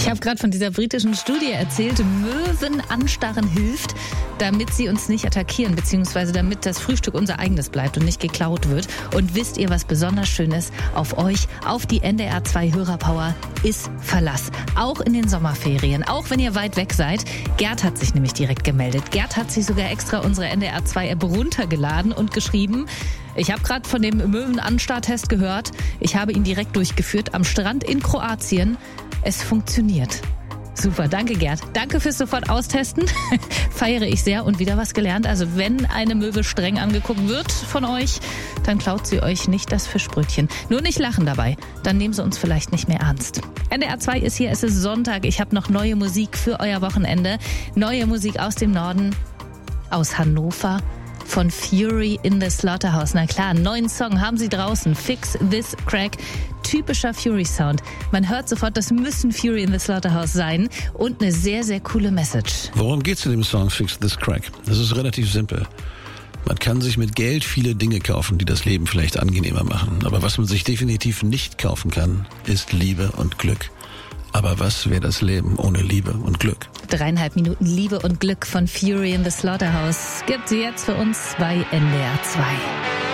Ich habe gerade von dieser britischen Studie erzählt, Möwen anstarren hilft, damit sie uns nicht attackieren, beziehungsweise damit das Frühstück unser eigenes bleibt und nicht geklaut wird. Und wisst ihr, was besonders schön ist? Auf euch, auf die NDR 2 Hörerpower ist Verlass. Auch in den Sommerferien, auch wenn ihr weit weg seid. Gerd hat sich nämlich direkt gemeldet. Gerd hat sich sogar extra unsere NDR 2 App runtergeladen und geschrieben: Ich habe gerade von dem Möwenanstarrtest gehört. Ich habe ihn direkt durchgeführt am Strand in Kroatien. Es funktioniert. Super, danke Gerd. Danke fürs sofort austesten. Feiere ich sehr und wieder was gelernt. Also wenn eine Möwe streng angeguckt wird von euch, dann klaut sie euch nicht das Fischbrötchen. Nur nicht lachen dabei, dann nehmen sie uns vielleicht nicht mehr ernst. NDR 2 ist hier, es ist Sonntag. Ich habe noch neue Musik für euer Wochenende. Neue Musik aus dem Norden, aus Hannover. Von Fury in the Slaughterhouse. Na klar, einen neuen Song haben sie draußen. Fix This Crack. Typischer Fury-Sound. Man hört sofort, das müssen Fury in the Slaughterhouse sein. Und eine sehr, sehr coole Message. Worum geht's in dem Song Fix This Crack? Das ist relativ simpel. Man kann sich mit Geld viele Dinge kaufen, die das Leben vielleicht angenehmer machen. Aber was man sich definitiv nicht kaufen kann, ist Liebe und Glück. Aber was wäre das Leben ohne Liebe und Glück? 3,5 Minuten Liebe und Glück von Fury in the Slaughterhouse gibt's jetzt für uns bei NDR 2.